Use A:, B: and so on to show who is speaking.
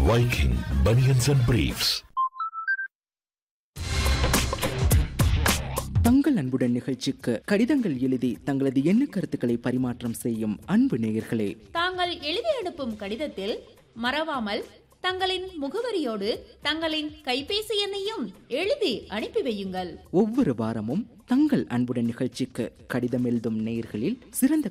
A: Viking Bunions and Briefs.
B: தங்கள் அன்புடன் நிகழ்ச்சிக்கு கடிதங்கள் எழுதி தங்களது எண்ண கருத்துக்களை பரிமாற்றம் செய்யும் அன்பு நேயர்களே,
C: தாங்கள் எழுதி அனுப்பும் கடிதத்தில் மறவாமல் தங்களின் முகவரியோடு தங்களின் கைபேசி எண்ணையும் எழுதி அனுப்பி வையுங்கள்.
B: ஒவ்வொரு வாரமும் தங்கள் அன்புடன் நிகழ்ச்சிக்கு கடிதம் எழுதும் நேயர்களில் சிறந்த